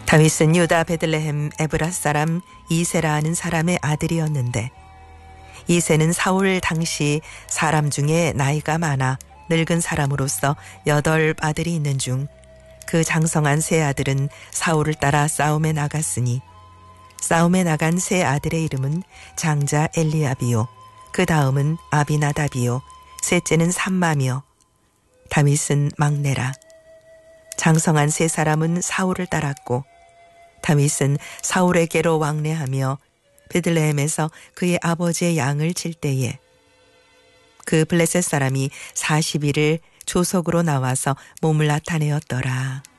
다윗은 유다 베들레헴 에브라 사람 이세라 하는 사람의 아들이었는데 이세는 사울 당시 사람 중에 나이가 많아 늙은 사람으로서 8 아들이 있는 중 그 장성한 세 아들은 사울을 따라 싸움에 나갔으니 싸움에 나간 세 아들의 이름은 장자 엘리압이요 그 다음은 아비나답이요 셋째는 삼마며 다윗은 막내라. 장성한 세 사람은 사울을 따랐고 다윗은 사울에게로 왕래하며 베들레헴에서 그의 아버지의 양을 칠 때에 그 블레셋 사람이 40일을 조석으로 나와서 몸을 나타내었더라.